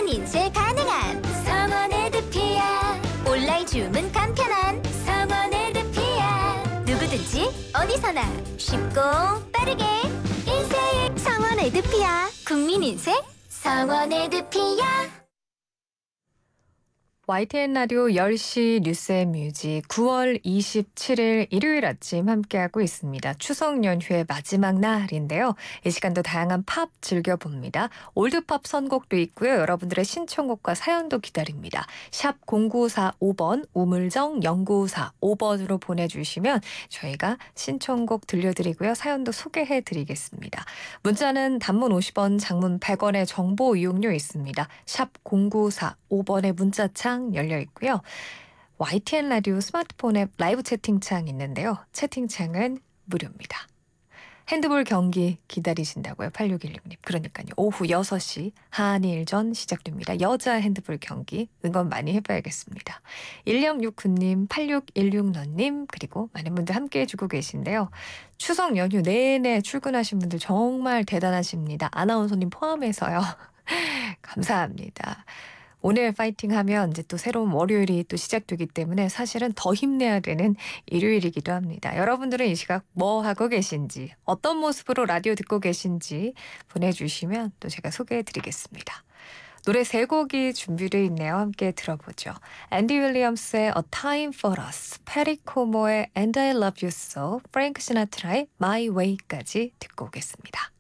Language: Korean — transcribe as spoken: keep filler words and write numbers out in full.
국민 인쇄 가능한 성원 에드피아. 온라인 주문 간편한 성원 에드피아. 누구든지 어디서나 쉽고 빠르게 인쇄. 성원 에드피아. 국민 인쇄 성원 에드피아. 와이티엔 라디오 열 시 뉴스앤뮤직 구월 이십칠일 일요일 아침 함께하고 있습니다. 추석 연휴의 마지막 날인데요. 이 시간도 다양한 팝 즐겨봅니다. 올드팝 선곡도 있고요. 여러분들의 신청곡과 사연도 기다립니다. 샵 공구사오 우물정 영구사오 번으로 보내주시면 저희가 신청곡 들려드리고요. 사연도 소개해드리겠습니다. 문자는 단문 오십 원, 장문 백 원의 정보 이용료 있습니다. 샵 공구사오 문자창 열려 있고요. 와이티엔 라디오 스마트폰 앱 라이브 채팅창 있는데요. 채팅창은 무료입니다. 핸드볼 경기 기다리신다고요. 팔육일육님. 그러니까요. 오후 여섯 시 한일전 시작됩니다. 여자 핸드볼 경기 응원 많이 해봐야겠습니다. 일영육구님, 팔육일육님 그리고 많은 분들 함께해 주고 계신데요. 추석 연휴 내내 출근하신 분들 정말 대단하십니다. 아나운서님 포함해서요. 감사합니다. 오늘 파이팅하면 이제 또 새로운 월요일이 또 시작되기 때문에 사실은 더 힘내야 되는 일요일이기도 합니다. 여러분들은 이 시각 뭐 하고 계신지, 어떤 모습으로 라디오 듣고 계신지 보내주시면 또 제가 소개해드리겠습니다. 노래 세 곡이 준비되어 있네요. 함께 들어보죠. 앤디 윌리엄스의 A Time for Us, 페리 코모의 And I Love You So, 프랭크 시나트라의 My Way까지 듣고 오겠습니다.